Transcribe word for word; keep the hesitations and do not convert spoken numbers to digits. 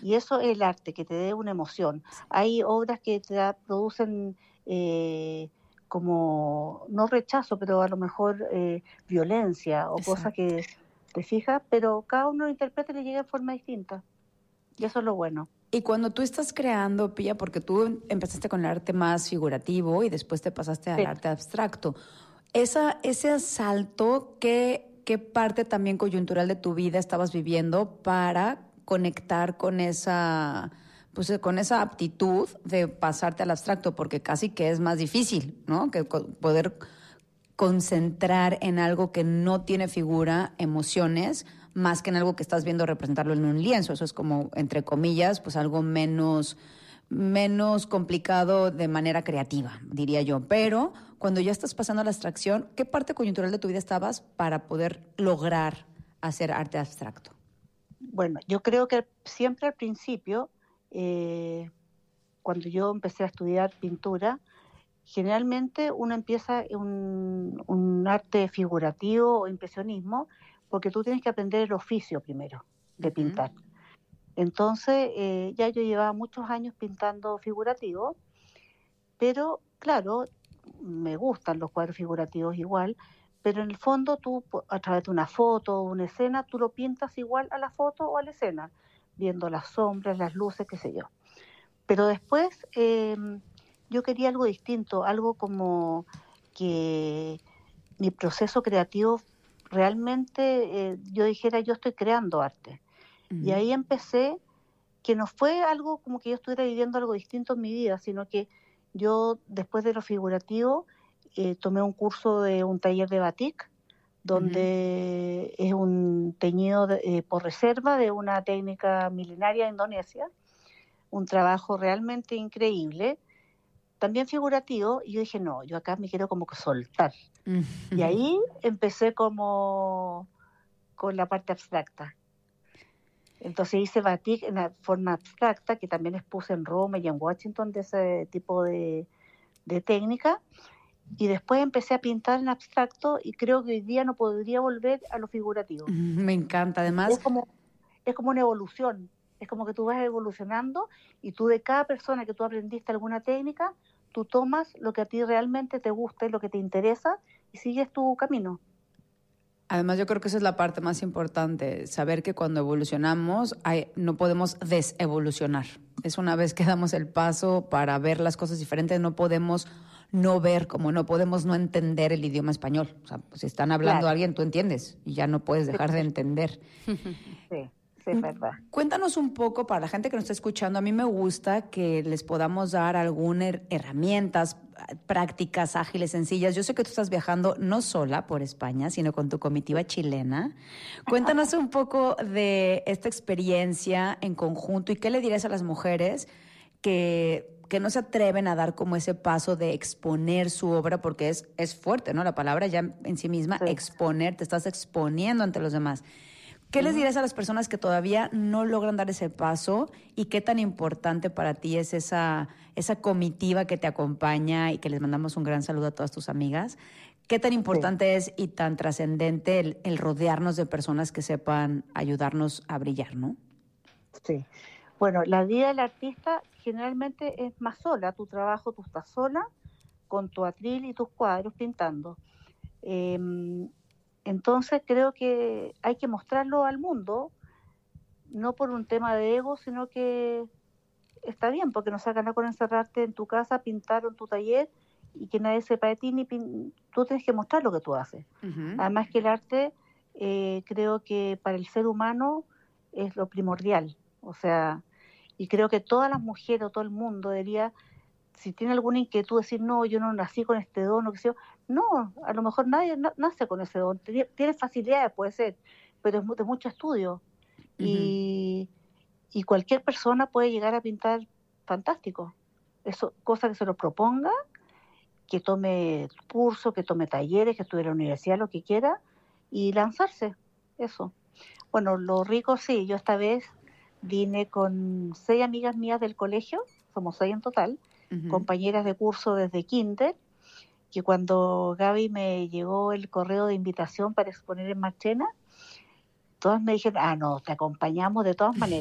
Y eso es el arte, que te dé una emoción. Hay obras que te da- producen eh, como, no rechazo, pero a lo mejor eh, violencia o cosas Exacto. que te fijas, pero cada uno lo interpreta y le llega de forma distinta. Y eso es lo bueno. Y cuando tú estás creando, Pía, porque tú empezaste con el arte más figurativo y después te pasaste al Sí. arte abstracto, esa, ese salto, ¿qué, ¿qué parte también coyuntural de tu vida estabas viviendo para conectar con esa, pues, eh, con esa aptitud de pasarte al abstracto? Porque casi que es más difícil, ¿no? Que co- poder concentrar en algo que no tiene figura, emociones, más que en algo que estás viendo representarlo en un lienzo. Eso es como, entre comillas, pues algo menos, menos complicado de manera creativa, diría yo. Pero cuando ya estás pasando a la abstracción, ¿qué parte coyuntural de tu vida estabas para poder lograr hacer arte abstracto? Bueno, yo creo que siempre al principio, eh, cuando yo empecé a estudiar pintura, generalmente uno empieza un, un arte figurativo o impresionismo porque tú tienes que aprender el oficio primero de Ujú. pintar. Entonces, eh, ya yo llevaba muchos años pintando figurativo, pero claro, me gustan los cuadros figurativos igual, pero en el fondo tú, po- a través de una foto o una escena, tú lo pintas igual a la foto o a la escena, viendo las sombras, las luces, qué sé yo. Pero después eh, yo quería algo distinto, algo como que mi proceso creativo realmente eh, yo dijera, yo estoy creando arte. Y Ujú. ahí empecé, que no fue algo como que yo estuviera viviendo algo distinto en mi vida, sino que yo después de lo figurativo eh, tomé un curso de un taller de batik, Ujú. donde es un teñido de- eh, por reserva de una técnica milenaria de Indonesia, un trabajo realmente increíble, también figurativo, y yo dije, no, yo acá me quiero como que soltar. Y Ujú. ahí empecé como con la parte abstracta. Entonces hice batik en la forma abstracta, que también expuse en Roma y en Washington de ese tipo de, de técnica, y después empecé a pintar en abstracto y creo que hoy día no podría volver a lo figurativo. Me encanta. Es Además, como, es como una evolución, es como que tú vas evolucionando y tú de cada persona que tú aprendiste alguna técnica, tú tomas lo que a ti realmente te gusta y lo que te interesa y sigues tu camino. Además, yo creo que esa es la parte más importante, saber que cuando evolucionamos hay, no podemos desevolucionar. Es una vez que damos el paso para ver las cosas diferentes, no podemos no ver, como no podemos no entender el idioma español. O sea, pues, si están hablando a Claro, alguien, tú entiendes y ya no puedes sí, dejar de entender. sí, sí, es verdad. Cuéntanos un poco para la gente que nos está escuchando. A mí me gusta que les podamos dar algunas her- herramientas eh, prácticas, ágiles, sencillas. Yo sé que tú estás viajando no sola por España, sino con tu comitiva chilena. Cuéntanos un poco de esta experiencia en conjunto y qué le dirías a las mujeres que, que no se atreven a dar como ese paso de exponer su obra, porque es, es fuerte, ¿no? La palabra ya en sí misma, Sí. exponer, te estás exponiendo ante los demás. ¿Qué les Ujú. dirías a las personas que todavía no logran dar ese paso y qué tan importante para ti es esa, esa comitiva que te acompaña y que les mandamos un gran saludo a todas tus amigas? ¿Qué tan Sí, importante es y tan trascendente el, el rodearnos de personas que sepan ayudarnos a brillar, ¿no? sí. Bueno, la vida del artista generalmente es más sola. Tu trabajo, tú estás sola con tu atril y tus cuadros pintando. Eh, entonces creo que hay que mostrarlo al mundo, no por un tema de ego, sino que está bien, porque no se gana con encerrarte en tu casa, pintar en tu taller y que nadie sepa de ti, ni pin- tú tienes que mostrar lo que tú haces. Ujú. Además que el arte eh, creo que para el ser humano es lo primordial, o sea, y creo que todas las mujeres o todo el mundo debería, si tiene alguna inquietud, decir, no, yo no nací con este don, o que sea, no, a lo mejor nadie na- nace con ese don, tiene, tiene facilidades, puede ser, pero es mu- de mucho estudio, Ujú. y, y cualquier persona puede llegar a pintar fantástico, eso, cosa que se lo proponga, que tome curso, que tome talleres, que estudie en la universidad, lo que quiera, y lanzarse, eso. Bueno, lo rico sí, yo esta vez vine con seis amigas mías del colegio, somos seis en total, Ujú. compañeras de curso desde kinder, que cuando Gaby me llegó el correo de invitación para exponer en Marchena, todas me dijeron, ah, no, te acompañamos de todas maneras.